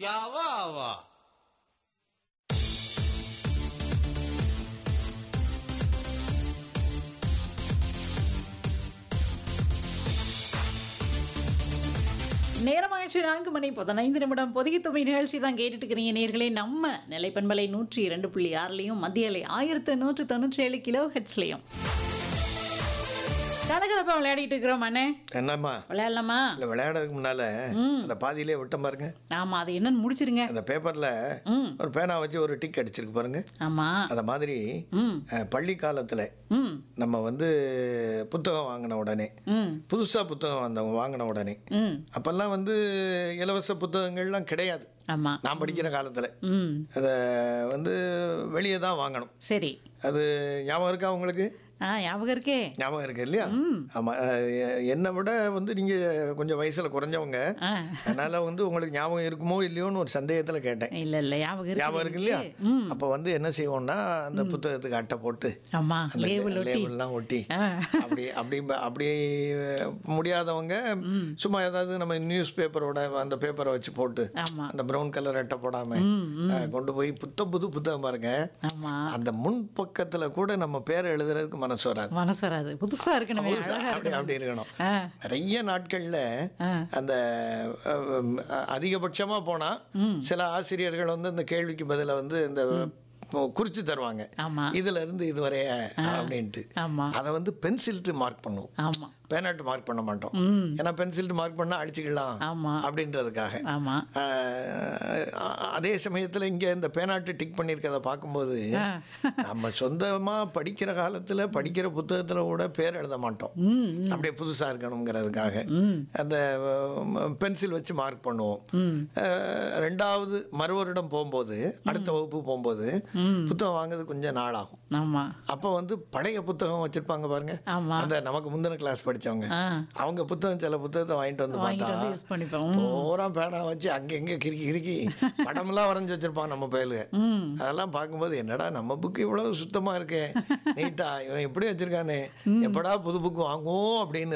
யாவா ஆவா. நேரமாயிடுச்சு 4:15 பொதிகை தொகை நிகழ்ச்சி தான் கேட்டுட்டு இருக்கிறீங்க நேர்களே. நம்ம நிலைப்பண்பலை 102.6லையும் மத்திய அலை 1197 கிலோ ஹெட்ஸ்லையும் கலகலப்பா விளையாடிட்டு இருக்கிறோம். அண்ணே என்னம்மா விளையாடலாமா? இல்லை, விளையாடுறதுக்கு முன்னால அந்த பாதியிலே விட்ட பாருங்க. ஆமா, அது என்னன்னு முடிச்சிருங்க. அந்த பேப்பர்ல ஒரு பேனா வச்சு ஒரு டிக் அடிச்சிருக்கு பாருங்க. ஆமா. அத மாதிரி ம் பள்ளி காலத்துல ம் நம்ம வந்து புத்தகம் வாங்கின உடனே, ம் புதுசா புத்தகம் வாங்கின உடனே, ம் அப்பெல்லாம் வந்து இலவச புத்தகங்கள்லாம் கிடையாது. ஆமா. நான் படிக்கிற காலத்துல ம் அதை வந்து வெளியே தான் வாங்கணும். சரி. அது ஞாபகம் இருக்கா உங்களுக்கு? ஞாபகம் இருக்கே. ஞாபகம் இருக்கு இல்லையா? ஆமா. என்னை விட வந்து நீங்க கொஞ்சம் வயசுல குறைஞ்சவங்க, ஆ. அதனால வந்து உங்களுக்கு ஞாபகம் இருக்குமோ இல்லையோன்னு ஒரு சந்தேகத்துல கேட்டேன். இல்ல இல்ல ஞாபகம் ஞாபகம் இருக்கு இல்லையா? ம். அப்ப வந்து என்ன செய்வோம்னா, அந்த புத்தகத்துக்கு அட்டை போட்டு ஆமா, அந்த லேபிள் ஒட்டி. லேபிள்லாம் ஒட்டி ஆ. அப்படி அப்படி அப்படி முடியாதவங்க சும்மா ஏதாவது நம்ம நியூஸ் பேப்பரோட அந்த பேப்பரை வச்சு போட்டு ஆமா. அந்த ப்ரௌன் கலர் அட்டை போடாம கொண்டு போய் புது புத்தகம் பாருங்க. ஆமா. அந்த முன் பக்கத்துல கூட நம்ம பேரை எழுதுறதுக்கு மனசு வராது. மனசு வராது. புதுசா இருக்கணுமே, அழகா அப்படி இருக்கணும். அப்படி இருக்கணும். ஆ. நிறைய நாட்கள்ல ஆ. அந்த அதிகபட்சமா போனா சில ஆசிரியர்கள் வந்து இந்த கேள்விக்கு பதிலா வந்து இந்த குறிச்சு தருவாங்க. ஆமா. இதுல இருந்து இதுவரைய அப்படின்ட்டு. ஆமா. அதை வந்து பென்சில்ட்டு மார்க் பண்ணுவோம், ஆமா. பேனாட்டு மார்க் பண்ண மாட்டோம். ம். ஏன்னா பென்சில்ட்டு மார்க் பண்ணா அழிச்சுக்கலாம் ஆமா. அப்படின்றதுக்காக. ஆமா. அதே சமயத்துல இங்க இந்த பேனாட்டு டிக் பண்ணியிருக்கதை பார்க்கும்போது நம்ம சொந்தமா படிக்கிற காலத்துல படிக்கிற புத்தகத்துல கூட பேர் எழுத மாட்டோம். ம். அப்படியே புதுசா இருக்கணுங்கிறதுக்காக ம். அந்த பென்சில் வச்சு மார்க் பண்ணுவோம். ம். ரெண்டாவது மறுவருடம் போகும்போது, அடுத்த வகுப்பு போகும்போது புத்தகம் வாங்குறது கொஞ்சம் நாள் ஆகும். ஆமா. அப்போ வந்து பழைய புத்தகம் வச்சிருப்பாங்க பாருங்க. ஆமா. அந்த நமக்கு முந்தின கிளாஸ் படிச்சவங்க, ஆ. அவங்க புத்தகம் சில புத்தகத்தை வாங்கிட்டு வந்து வாங்கிட்டு பார்த்தா வந்து யூஸ் பண்ணிப்போம். பூரா பேனா வச்சு அங்க எங்க கிறுக்கி கிறுக்கி படம்லாம் வரைஞ்சி வச்சிருப்பான் நம்ம பயலுக. ம். அதெல்லாம் பார்க்கும்போது என்னடா நம்ம புக்கு இவ்வளவு சுத்தமா இருக்கே, நீட்டா, இவன் இப்படி வச்சிருக்கானே, எப்படா புது புக்கு வாங்குவோம் அப்படின்னு